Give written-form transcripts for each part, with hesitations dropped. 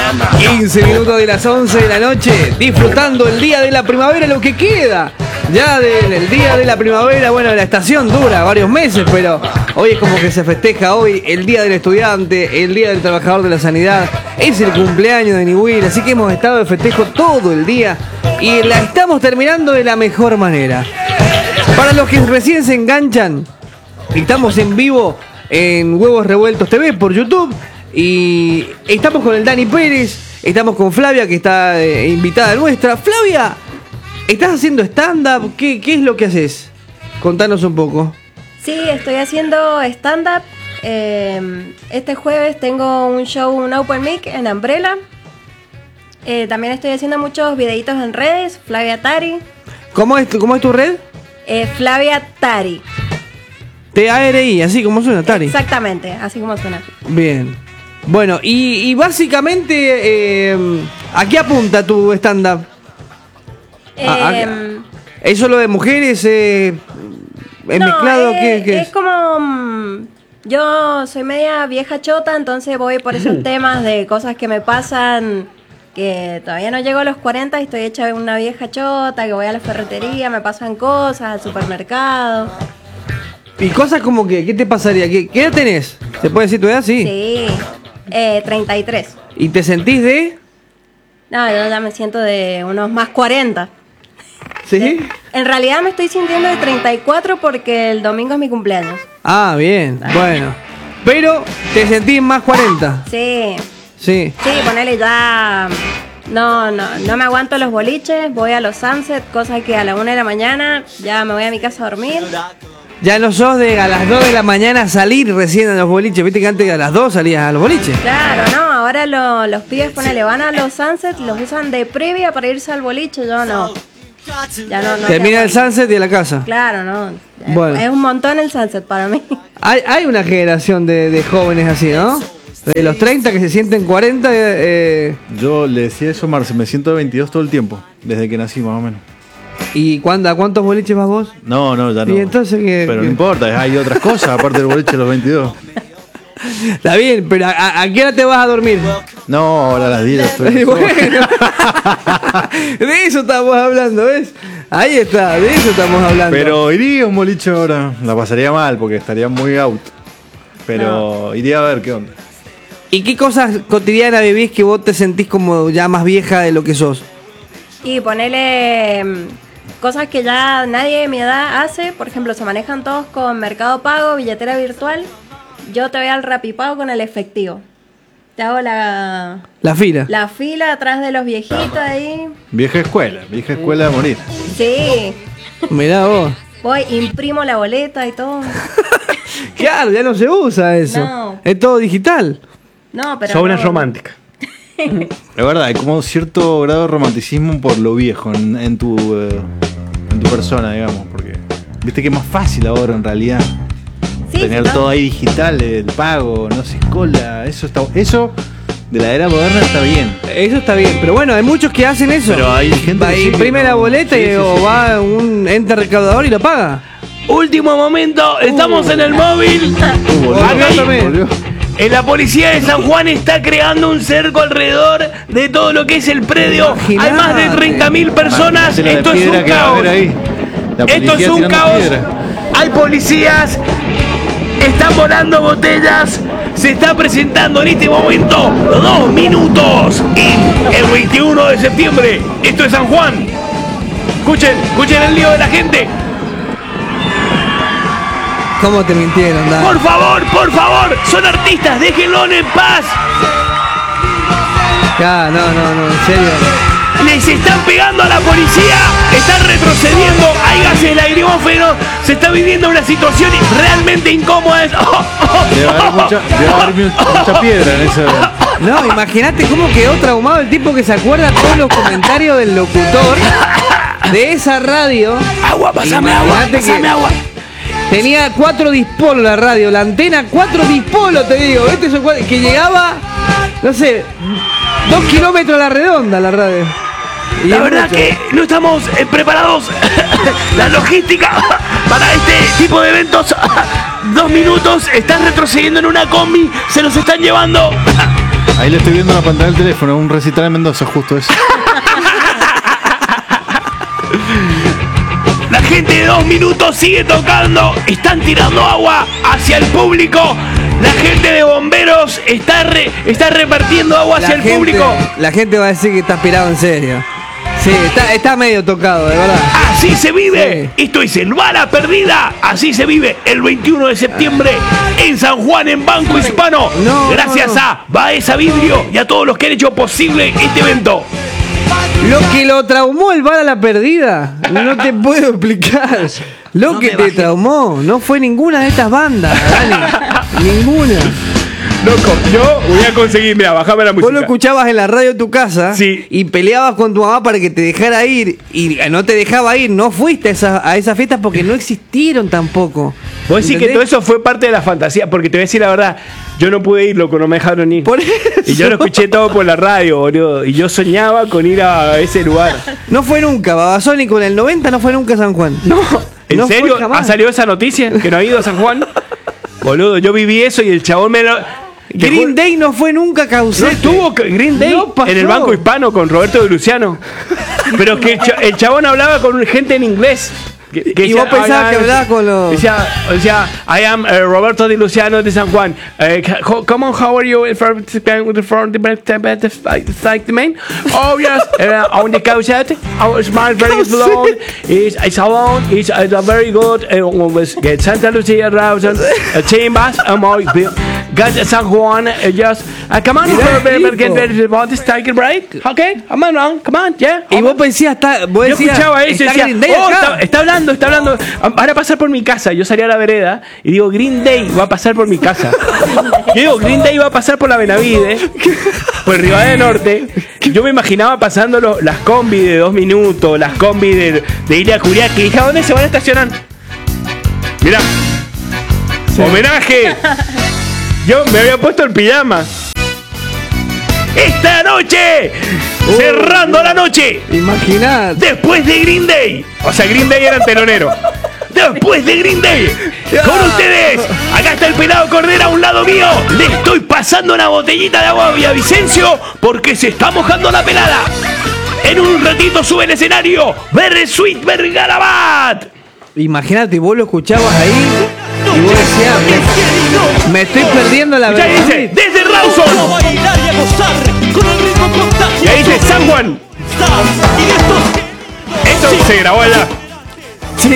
15 minutos de las 11 de la noche, disfrutando el día de la primavera, lo que queda ya del día de la primavera. Bueno, la estación dura varios meses, pero hoy es como que se festeja hoy el día del estudiante, el día del trabajador de la sanidad, es el cumpleaños de Niwil, así que hemos estado de festejo todo el día y la estamos terminando de la mejor manera. Para los que recién se enganchan, estamos en vivo en Huevos Revueltos TV por YouTube y estamos con el Dani Pérez, estamos con Flavia, que está invitada nuestra. Flavia, ¿estás haciendo stand-up? ¿Qué es lo que haces? Contanos un poco. Sí, estoy haciendo stand-up. Este jueves tengo un show, un open mic en Umbrella. También estoy haciendo muchos videitos en redes, Flavia Tari. ¿Cómo es tu red? Flavia Tari. T-A-R-I, así como suena, Tari. Exactamente, así como suena. Bien. Bueno, y básicamente, ¿a qué apunta tu stand-up? ¿Es solo de mujeres? ¿Es mezclado? ¿Qué es como... yo soy media vieja chota, entonces voy por esos temas de cosas que me pasan, que todavía no llego a los 40 y estoy hecha una vieja chota, que voy a la ferretería, me pasan cosas, al supermercado. ¿Y cosas como que qué te pasaría? ¿Qué edad tenés? ¿Se puede decir tu edad? Sí. Sí, 33. ¿Y te sentís de...? No, yo ya me siento de unos más 40. ¿Sí? En realidad me estoy sintiendo de 34 porque el domingo es mi cumpleaños. Ah, bien, bueno. Pero te sentís más 40. Sí. Sí. Sí, ponele ya... No me aguanto los boliches, voy a los sunset, cosa que a la 1 de la mañana ya me voy a mi casa a dormir. Ya no sos de a las 2 de la mañana salir recién a los boliches. Viste que antes a las 2 salías a los boliches. Claro, no, ahora los pibes, ponele, van a los sunset, los usan de previa para irse al boliche, yo no. Ya no termina el sunset y a la casa. Claro, no. Bueno. Es un montón el sunset para mí. Hay una generación de jóvenes así, ¿no? De los 30 que se sienten 40. Yo le decía eso a Marce, me siento de 22 todo el tiempo, desde que nací más o menos. ¿Y a cuántos boliches vas vos? No, ya no. ¿Y entonces qué? Pero no importa, hay otras cosas aparte del boliche de los 22. Está bien, pero ¿a qué hora te vas a dormir? No, ahora a las 10 estoy. Bueno, de eso estamos hablando, ¿ves? Ahí está, de eso estamos hablando. Pero iría a un boliche ahora. La pasaría mal porque estaría muy out. Pero iría a ver qué onda. ¿Y qué cosas cotidianas vivís que vos te sentís como ya más vieja de lo que sos? Y ponele cosas que ya nadie de mi edad hace. Por ejemplo, se manejan todos con Mercado Pago, billetera virtual. Yo te voy al Rapipago con el efectivo. Te hago la fila. La fila atrás de los viejitos ahí. Vieja escuela a morir. Sí. Mirá vos. Voy, imprimo la boleta y todo. Claro, ya no se usa eso. No. Es todo digital. No, pero. Sos una romántica. La verdad, hay como cierto grado de romanticismo por lo viejo en tu persona, digamos. Porque viste que es más fácil ahora en realidad. Sí, tener sí, todo ahí digital, el pago, no sé, cola, eso de la era moderna está bien. Eso está bien, pero bueno, hay muchos que hacen eso. Pero hay gente que sí imprime que no. la boleta Sí, y sí, o sí. va a un ente recaudador y lo paga. Último momento, estamos en el móvil. Volvió. La policía de San Juan está creando un cerco alrededor de todo lo que es el predio. Hay más de 30.000 personas. Esto es un caos. Esto es un caos. Hay policías. Están volando botellas. Se está presentando en este momento 2 minutos en el 21 de septiembre. Esto es San Juan. Escuchen el lío de la gente. ¿Cómo te mintieron, Dan? Por favor, son artistas, déjenlo en paz. Ya, no, en serio. Les están pegando a la policía, están retrocediendo, hay gases lacrimógenos, se está viviendo una situación realmente incómoda. Debe haber mucha piedra en eso. No, imagínate cómo quedó traumado el tipo que se acuerda todos los comentarios del locutor de esa radio. Agua, pásame agua. Tenía 4 dispolos la radio, la antena 4 dispolos, te digo. Que llegaba, no sé, 2 kilómetros a la redonda la radio. Y la verdad que no estamos preparados la logística para este tipo de eventos. 2 minutos, están retrocediendo en una combi, se los están llevando. Ahí le estoy viendo la pantalla del teléfono, un recital en Mendoza, justo eso. La gente de 2 minutos sigue tocando. Están tirando agua hacia el público. La gente de bomberos está repartiendo agua hacia el público. La gente va a decir que está aspirado en serio. Sí, está medio tocado, de verdad. Así se vive. Sí. Esto es el Bala Perdida. Así se vive el 21 de septiembre en San Juan, en Banco Hispano. Gracias a Baeza Vidrio y a todos los que han hecho posible este evento. Lo que lo traumó el Bala Perdida, no te puedo explicar. Lo que te traumó no fue ninguna de estas bandas, Dani. Ninguna. Loco, yo voy a conseguir, mira, bajame la música. Vos lo escuchabas en la radio de tu casa, sí, y peleabas con tu mamá para que te dejara ir y no te dejaba ir, no fuiste a esas fiestas porque no existieron tampoco. Vos decís que todo eso fue parte de la fantasía, porque te voy a decir la verdad, yo no pude ir, loco, no me dejaron ir. Por eso. Y yo lo escuché todo por la radio, boludo, y yo soñaba con ir a ese lugar. No fue nunca, Babasónico en el 90 no fue nunca a San Juan. No, ¿en serio? ¿Ha salido esa noticia que no ha ido a San Juan? Boludo, yo viví eso y el chabón me lo... Green Day no fue nunca Caucete. No estuvo Green Day en el Banco Hispano con Roberto de Luciano. Pero que el chabón hablaba con gente en inglés. Y vos pensabas que hablaba con los... Decía, I am Roberto de Luciano de San Juan. Come on, how are you? From the main? Oh, yes, on the Caucete. Our smile very alone. It's alone. It's a very good. Get Santa Lucia around. Chambers. Got San Juan. Just come on, get take a break. Okay, come on, yeah. Y vos decías, yo escuchaba eso y decía, está hablando. Van a pasar por mi casa. Yo salí a la vereda y digo, Green Day va a pasar por mi casa. Yo digo, Green Day va a pasar por la Benavides, por el Rivadavia Norte. Yo me imaginaba pasando las combi de 2 minutos, las combi de Ilia Curiaki. Y dije, ¿a dónde se van a estacionar? Mirá, sí. Homenaje. Yo me había puesto el pijama. Esta noche, cerrando la noche. Imaginad. Después de Green Day. O sea, Green Day era el telonero. Después de Green Day. Con ustedes. Acá está el pelado Cordera a un lado mío. Le estoy pasando una botellita de agua a Villavicencio porque se está mojando la pelada. En un ratito sube el escenario Bersuit Bergarabat. Imagínate, vos lo escuchabas ahí y vos decías, me estoy perdiendo la verdad. Dice, desde Rawson. Y ahí dice San Juan. Esto sí se grabó allá. Sí.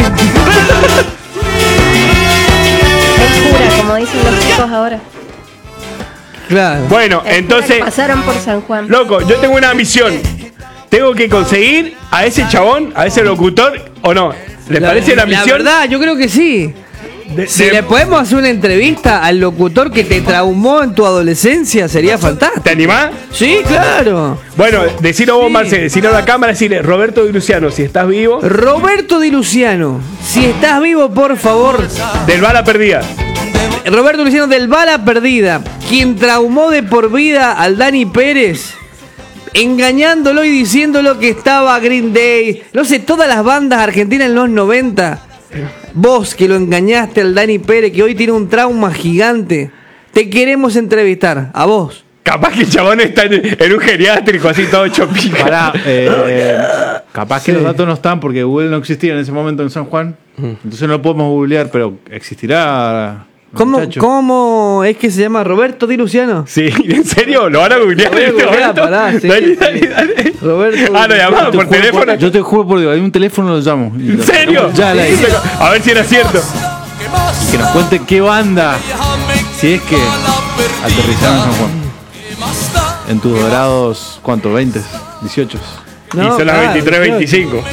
Oscura, como dicen los chicos ahora. Claro. Bueno, entonces pasaron por San Juan. Loco, yo tengo una misión. Tengo que conseguir a ese chabón, a ese locutor, ¿o no? ¿Les parece la misión? La verdad, yo creo que sí. Si le podemos hacer una entrevista al locutor que te traumó en tu adolescencia, sería fantástico. ¿Te animás? Sí, claro. Bueno, decilo vos, Marcelo, decilo a la cámara, decirle, Roberto Di Luciano, si estás vivo. Roberto Di Luciano, si estás vivo, por favor. Del Bala Perdida. Roberto Luciano del Bala Perdida, quien traumó de por vida al Dani Pérez, engañándolo y diciéndolo que estaba Green Day, no sé, todas las bandas argentinas en los 90. Vos que lo engañaste al Dani Pérez, que hoy tiene un trauma gigante, te queremos entrevistar, a vos. Capaz que el chabón está en un geriátrico así todo chopica. Pará, capaz que los datos no están porque Google no existía en ese momento en San Juan. Entonces no lo podemos googlear, pero existirá. ¿Cómo es que se llama Roberto Di Luciano? Sí, ¿en serio? ¿Lo van a googlear? Pará, sí, dale. Roberto. Lo llamaba por teléfono. Yo te juro por Dios, hay un teléfono, lo llamo. ¿En serio? Ya la hice. A ver si era cierto. Y que nos cuente qué banda, si es que aterrizaron en San Juan. En tus dorados, ¿cuánto? ¿20? ¿18? No, y son las 23, 25.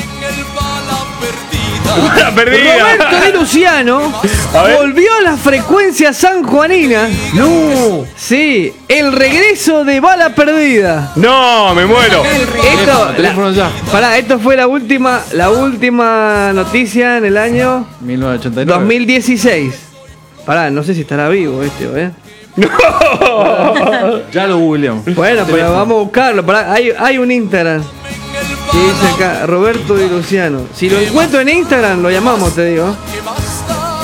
La perdida. Roberto Di Luciano volvió a las frecuencias sanjuaninas. No. Sí, el regreso de Bala Perdida. No, me muero. Esto fue la última noticia en el año 1989. 2016. Pará, no sé si estará vivo ¿eh? No. Ya lo googleamos. Bueno, pero vamos a buscarlo. Pará, hay un Instagram que dice acá, Roberto Di Luciano. Si lo encuentro en Instagram, lo llamamos, te digo.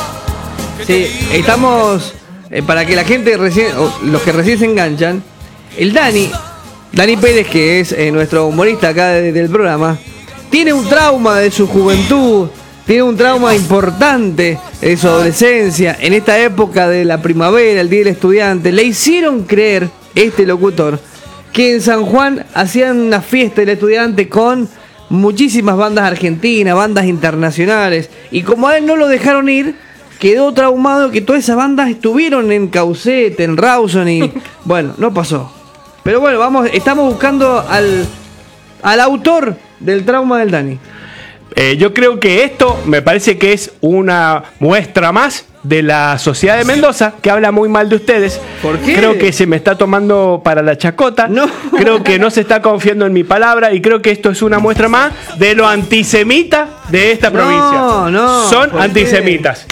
Sí, estamos, para que la gente los que recién se enganchan, el Dani Pérez, que es nuestro humorista acá del programa, tiene un trauma de su juventud, tiene un trauma importante de su adolescencia, en esta época de la primavera, el Día del Estudiante. Le hicieron creer, este locutor, que en San Juan hacían una fiesta del estudiante con muchísimas bandas argentinas, bandas internacionales, y como a él no lo dejaron ir, quedó traumado que todas esas bandas estuvieron en Caucete, en Rawson, y bueno, no pasó. Pero bueno, estamos buscando al autor del trauma del Dani. Yo creo que esto me parece que es una muestra más de la sociedad de Mendoza, que habla muy mal de ustedes. ¿Por qué? Creo que se me está tomando para la chacota. No. Creo que no se está confiando en mi palabra, y creo que esto es una muestra más de lo antisemita de esta provincia. No. Son ¿por antisemitas.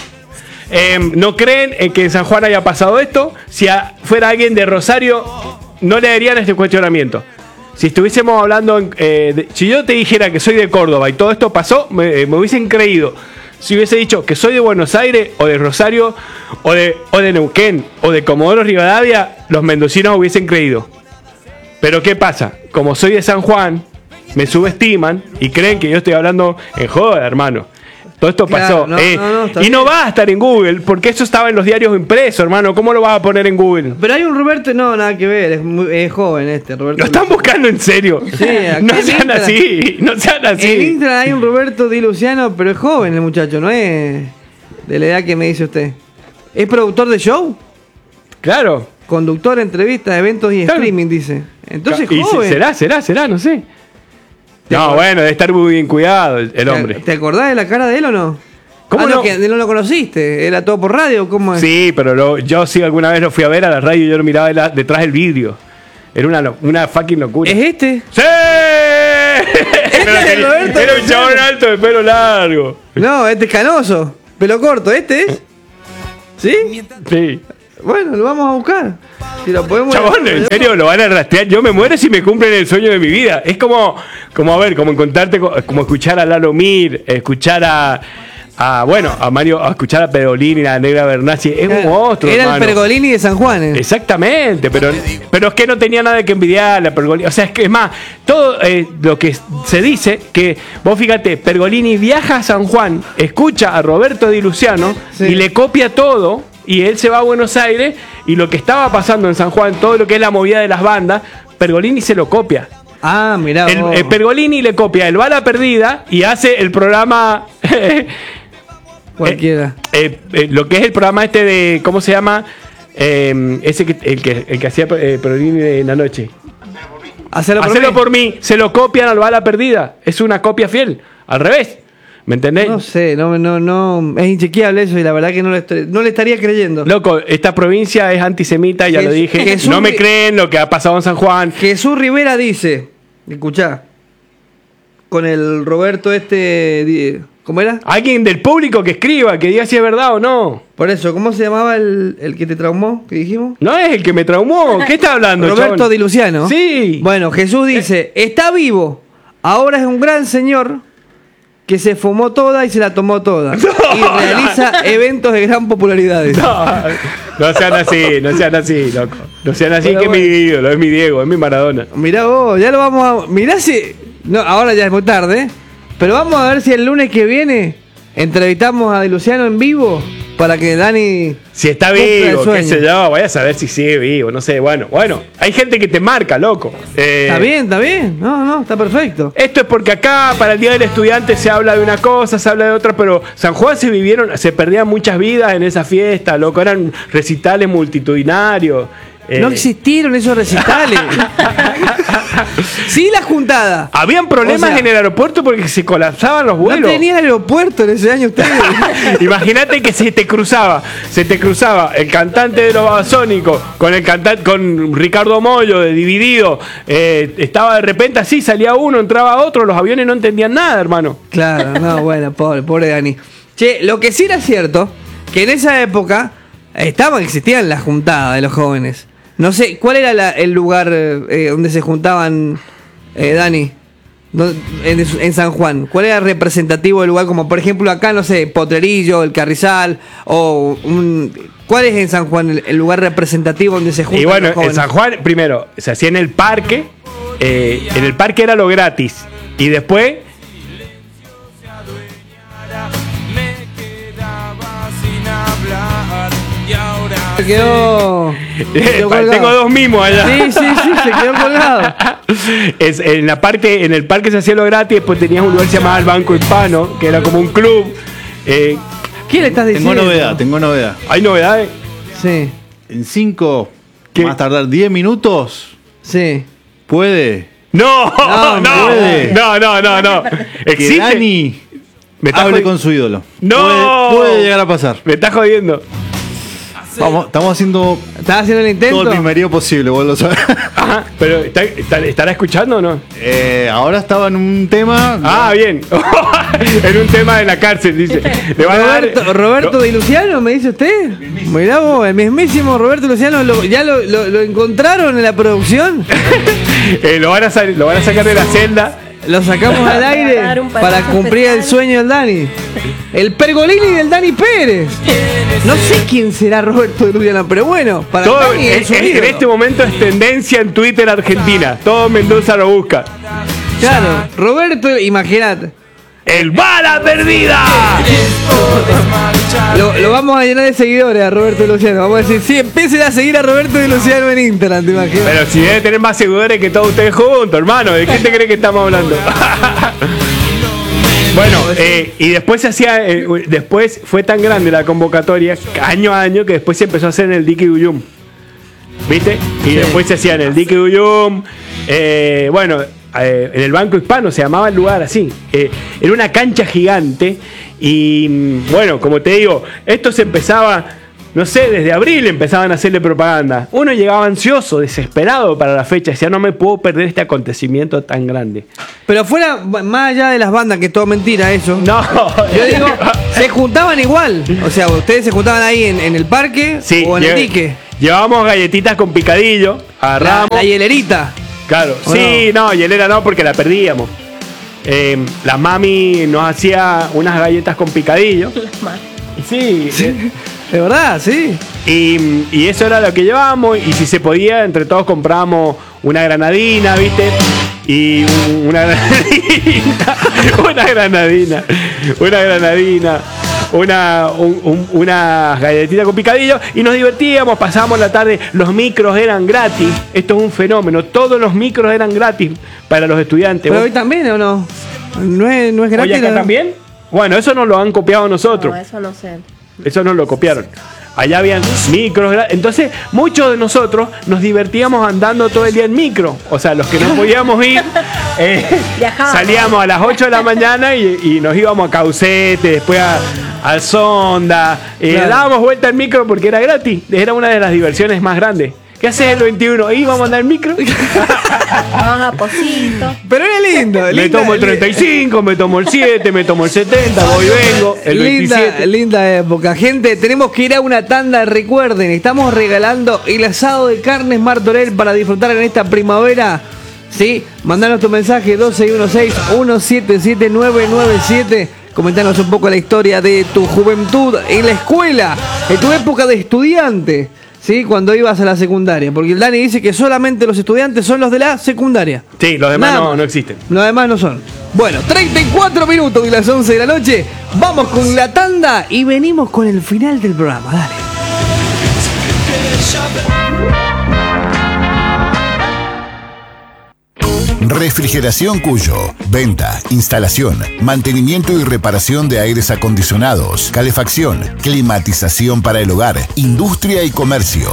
No creen en que en San Juan haya pasado esto. Si fuera alguien de Rosario, no le darían este cuestionamiento. Si estuviésemos hablando, si yo te dijera que soy de Córdoba y todo esto pasó, me hubiesen creído. Si hubiese dicho que soy de Buenos Aires, o de Rosario, o de Neuquén, o de Comodoro Rivadavia, los mendocinos hubiesen creído. Pero ¿qué pasa? Como soy de San Juan, me subestiman y creen que yo estoy hablando en joda, hermano. Todo esto pasó. Y no va a estar en Google, porque eso estaba en los diarios impresos, hermano. ¿Cómo lo vas a poner en Google? Pero hay un Roberto, no, nada que ver, es joven Roberto. Lo están buscando en serio. Sí, no sean así, no sean así. En Instagram hay un Roberto Di Luciano, pero es joven el muchacho, no es de la edad que me dice usted. ¿Es productor de show? Claro. Conductor, entrevistas, eventos y streaming, dice. Entonces, joven. Será, no sé. No, bueno, debe estar muy bien cuidado el hombre. ¿Te acordás de la cara de él o no? ¿Cómo no? Que no lo conociste, era todo por radio, ¿cómo es? Sí, pero yo sí alguna vez lo fui a ver a la radio y yo lo miraba detrás del vidrio. Era una fucking locura. ¿Es este? ¡Sí! Era un chabón alto de pelo largo. No, este es canoso, pelo corto, ¿este es? ¿Sí? Sí. Bueno, lo vamos a buscar. Si lo podemos. Chabón, en serio, lo van a rastrear. Yo me muero si me cumplen el sueño de mi vida. Es como encontrarte, como escuchar a Lalo Mir, escuchar a Mario, a escuchar a Pergolini, a Negra Bernassi. Es un monstruo, Era hermano. el Pergolini de San Juan. Exactamente, pero es que no tenía nada que envidiarle a Pergolini. O sea, es más, todo lo que se dice, que vos fíjate, Pergolini viaja a San Juan, escucha a Roberto Di Luciano, sí, y le copia todo. Y él se va a Buenos Aires, y lo que estaba pasando en San Juan, todo lo que es la movida de las bandas, Pergolini se lo copia. Ah, mirá. Pergolini le copia el Bala Perdida y hace el programa. Cualquiera. Lo que es el programa este de. ¿Cómo se llama? El que hacía Pergolini en la noche. Hacerlo por mí. Se lo copian al Bala Perdida. Es una copia fiel. Al revés. ¿Me entendés? No sé, no, es inchequeable eso, y la verdad que no le estaría creyendo. Loco, esta provincia es antisemita, ya lo dije. No me creen lo que ha pasado en San Juan. Jesús Rivera dice, escuchá, con el Roberto ¿cómo era? Alguien del público que escriba, que diga si es verdad o no. Por eso, ¿cómo se llamaba el que te traumó, que dijimos? No es el que me traumó, ¿qué está hablando, Roberto chabón? Di Luciano. Sí. Bueno, Jesús dice, está vivo, ahora es un gran señor que se fumó toda y se la tomó toda. Y realiza eventos de gran popularidad. No sean así, loco. No sean así. Pero que bueno, es mi ídolo, es mi Diego, es mi Maradona. Mirá vos, ya lo vamos a... Mirá si... No, ahora ya es muy tarde, pero vamos a ver si el lunes que viene entrevistamos a Di Luciano en vivo para que Dani... Si está vivo, qué sé yo, vaya a saber si sigue vivo, no sé. Bueno, hay gente que te marca, loco. Está bien. No, está perfecto. Esto es porque acá para el Día del Estudiante se habla de una cosa, se habla de otra, pero San Juan se perdían muchas vidas en esa fiesta, loco. Eran recitales multitudinarios. No existieron esos recitales. Sí, la juntada. Habían problemas en el aeropuerto porque se colapsaban los vuelos. No tenían aeropuerto en ese año ustedes. Imagínate que se te cruzaba el cantante de los Babasónicos con Ricardo Mollo de Dividido. Estaba de repente así, salía uno, entraba otro, los aviones no entendían nada, hermano. Claro, no, bueno, pobre Dani. Che, lo que sí era cierto, que en esa época existían las juntadas de los jóvenes. No sé, ¿cuál era el lugar donde se juntaban, Dani? En San Juan. ¿Cuál era representativo del lugar? Como por ejemplo acá, no sé, Potrerillo, el Carrizal, o ¿Cuál es en San Juan el lugar representativo donde se juntan Y bueno, los jóvenes? en San Juan, primero, se hacía en el parque. En el parque era lo gratis. Y después... Se quedó colgado. Tengo dos mimos allá. Sí, se quedó colgado. En el parque se hacía lo gratis. Después tenías un lugar que se llamaba el Banco Hispano, que era como un club. ¿Qué le estás diciendo? Tengo novedad. ¿Hay novedades? Sí, En 5, ¿Qué? más tardar 10 minutos, sí. puede No. que ¿Existe? Dani Me estás hable jod- con su ídolo. No. Puede llegar a pasar. Me estás jodiendo. Estamos haciendo ¿Estás haciendo el intento? todo el primerío posible, vos lo sabés. Ajá, pero ¿estará escuchando o no? Ahora estaba en un tema. Ah, bien. En un tema de la cárcel, dice. Le van a dar- Roberto Di Luciano, me dice usted. Mirá vos, el mismísimo Roberto Luciano, ¿ya lo encontraron en la producción? Lo van a sacar de la celda. Lo sacamos al aire Dar un para pasaje cumplir el especial. sueño del Dani. El Pergolini del Dani Pérez. No sé quién será Roberto Di Luciano, pero bueno, para Todo, Dani es su en ídolo. este momento es tendencia en Twitter Argentina. Todo Mendoza lo busca. Claro, Roberto, imagínate. ¡El bala perdida! Lo vamos a llenar de seguidores a Roberto Di Luciano. Vamos a decir, sí, empiecen a seguir a Roberto Di Luciano en Instagram, ¿te imaginas? Pero si debe tener más seguidores que todos ustedes juntos, hermano. ¿De qué te crees que estamos hablando? Bueno, y después se hacía, después fue tan grande la convocatoria, año a año, que después se empezó a hacer en el Dique Uyum. ¿Viste? Y después se hacía en el Dique Uyum. Bueno, en el Banco Hispano se llamaba el lugar así. Era una cancha gigante. Y bueno, como te digo, esto se empezaba, no sé, desde abril empezaban a hacerle propaganda. Uno llegaba ansioso, desesperado para la fecha. Decía, no me puedo perder este acontecimiento tan grande. Pero fuera, más allá de las bandas, que es todo mentira eso. No, Yo digo, se juntaban igual. O sea, ustedes se juntaban ahí en el parque sí, o en el dique. Llevábamos galletitas con picadillo, agarramos. La hielerita. Claro, ¿O sí, no, hielera no, porque la perdíamos. La mami nos hacía unas galletas con picadillo. Sí, De verdad, sí. y eso era lo que llevábamos. Y si se podía, entre todos comprábamos una granadina, ¿viste? Y una granadina, unas galletitas con picadillo y nos divertíamos, pasábamos la tarde. Los micros eran gratis. Esto es un fenómeno. Todos los micros eran gratis para los estudiantes. Pero ¿Vos- hoy también, ¿o no? No es gratis. ¿Hoy acá ¿no? también? Bueno, eso nos lo han copiado nosotros. No, eso no sé. Eso nos lo copiaron. Allá habían micros. Entonces, muchos de nosotros nos divertíamos andando todo el día en micro. O sea, los que no podíamos ir, Viajábamos. salíamos a las 8 de la mañana y nos íbamos a Caucete, después al Sonda. Claro. Dábamos vuelta en micro porque era gratis. Era una de las diversiones más grandes. ¿Qué haces el 21? Ahí vamos a andar en micro. Vamos a Pocito. Pero era lindo. Me tomo el 35, me tomo el 7, me tomo el 70, voy y vengo. El 27. Linda época. Gente, tenemos que ir a una tanda. Recuerden, estamos regalando el asado de carnes Martorell para disfrutar en esta primavera. ¿Sí? Mandanos tu mensaje 12616-177997. Comentanos un poco la historia de tu juventud en la escuela, en tu época de estudiante. ¿Sí? Cuando ibas a la secundaria. Porque el Dani dice que solamente los estudiantes son los de la secundaria. Sí, los demás Nada no, más. no existen. Los demás no son. Bueno, 34 minutos de las 11 de la noche. Vamos con la tanda y venimos con el final del programa. Dale. Refrigeración Cuyo. Venta, instalación, mantenimiento y reparación de aires acondicionados, calefacción, climatización para el hogar, industria y comercio.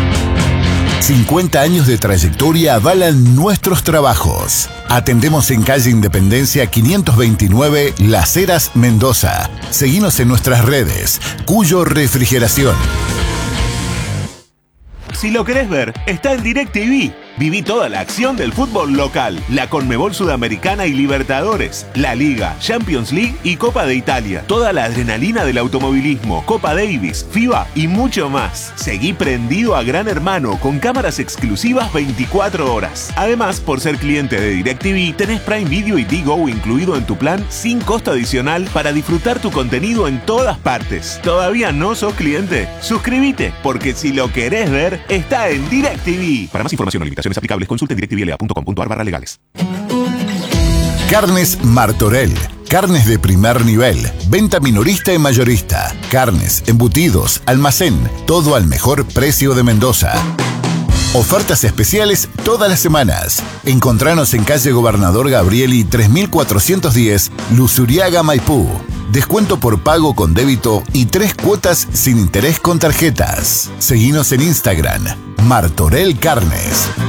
50 años de trayectoria avalan nuestros trabajos. Atendemos en calle Independencia 529, Las Heras, Mendoza. Seguinos en nuestras redes, Cuyo Refrigeración. Si lo querés ver, está en DirecTV. Viví toda la acción del fútbol local, la Conmebol Sudamericana y Libertadores, la Liga, Champions League y Copa de Italia. Toda la adrenalina del automovilismo, Copa Davis, FIBA y mucho más. Seguí prendido a Gran Hermano con cámaras exclusivas 24 horas. Además, por ser cliente de DirecTV, tenés Prime Video y Digo incluido en tu plan sin costo adicional para disfrutar tu contenido en todas partes. ¿Todavía no sos cliente? Suscríbete, porque si lo querés ver, está en DirecTV. Para más información o limitaciones aplicables, consulte directvla.com.ar/legales. Carnes Martorell. Carnes de primer nivel. Venta minorista y mayorista. Carnes, embutidos, almacén. Todo al mejor precio de Mendoza. Ofertas especiales todas las semanas. Encontranos en calle Gobernador Gabrieli 3410, Luzuriaga, Maipú. Descuento por pago con débito y 3 cuotas sin interés con tarjetas. Seguinos en Instagram, Martorell Carnes.